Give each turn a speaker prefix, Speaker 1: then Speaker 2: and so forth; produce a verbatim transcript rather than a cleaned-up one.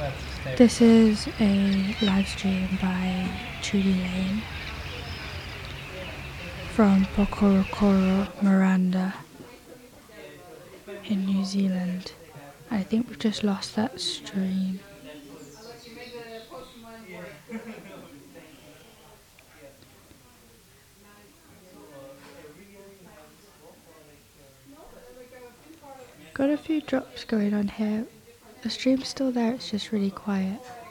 Speaker 1: This is a live stream by Trudy Lane from Pokorokoro, Miranda in New Zealand. I think we've just lost that stream. Got a few drops going on here. The stream's still there, it's just really quiet.